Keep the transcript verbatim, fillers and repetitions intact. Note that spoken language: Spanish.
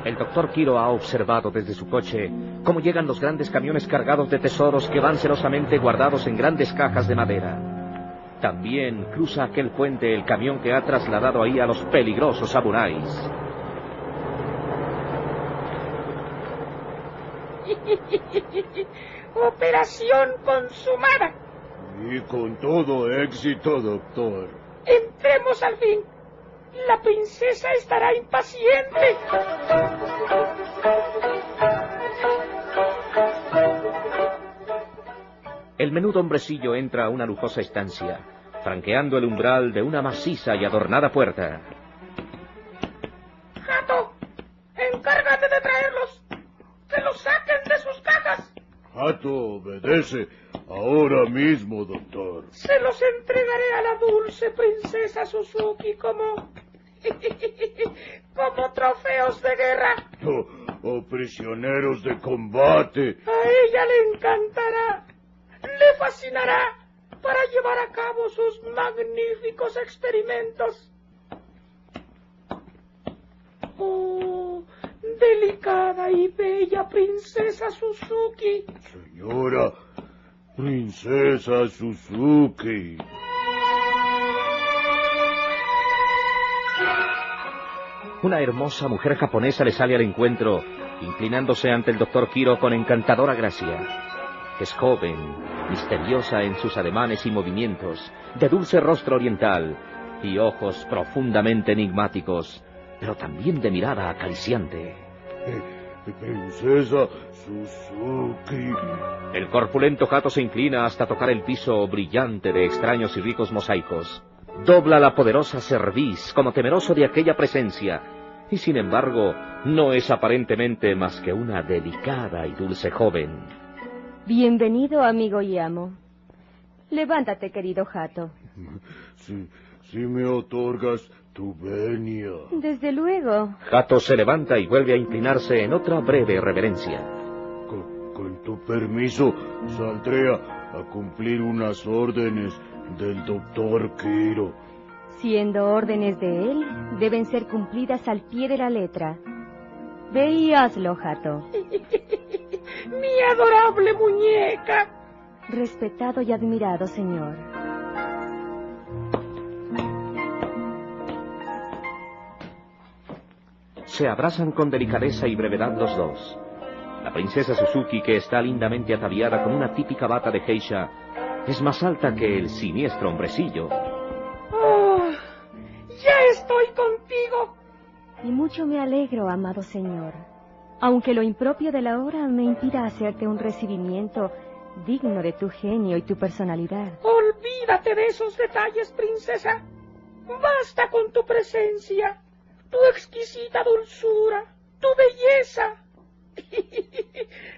El doctor Quiro ha observado desde su coche cómo llegan los grandes camiones cargados de tesoros que van celosamente guardados en grandes cajas de madera. También cruza aquel puente el camión que ha trasladado ahí a los peligrosos samuráis. Operación consumada. Y con todo éxito, doctor. Entremos al fin. La princesa estará impaciente. El menudo hombrecillo entra a una lujosa estancia, franqueando el umbral de una maciza y adornada puerta. Hato, encárgate de traerlos. Que los saquen de sus cajas. Hato obedece. Ahora mismo, doctor. Se los entregaré a la dulce princesa Suzuki como... como trofeos de guerra. O, o prisioneros de combate. A ella le encantará. Le fascinará para llevar a cabo sus magníficos experimentos. Oh, delicada y bella princesa Suzuki. Señora, princesa Suzuki. Una hermosa mujer japonesa le sale al encuentro, inclinándose ante el doctor Quiro con encantadora gracia. Es joven, misteriosa en sus ademanes y movimientos, de dulce rostro oriental y ojos profundamente enigmáticos, pero también de mirada acariciante. Eh, princesa Suzuki. El corpulento Hato se inclina hasta tocar el piso brillante de extraños y ricos mosaicos. Dobla la poderosa cerviz como temeroso de aquella presencia, y sin embargo no es aparentemente más que una delicada y dulce joven. Bienvenido, amigo y amo. Levántate, querido Hato. Si, si me otorgas tu venia. Desde luego. Hato se levanta y vuelve a inclinarse en otra breve reverencia. Con, con tu permiso, saldré a, a cumplir unas órdenes del doctor Quiro. Siendo órdenes de él, deben ser cumplidas al pie de la letra. Ve y hazlo, Hato. Mi adorable muñeca. Respetado y admirado, señor. Se abrazan con delicadeza y brevedad los dos. La princesa Suzuki, que está lindamente ataviada con una típica bata de geisha, es más alta que el siniestro hombrecillo. Oh, ya estoy contigo. Y mucho me alegro, amado señor. Aunque lo impropio de la hora me impida hacerte un recibimiento digno de tu genio y tu personalidad. Olvídate de esos detalles, princesa. Basta con tu presencia, tu exquisita dulzura, tu belleza.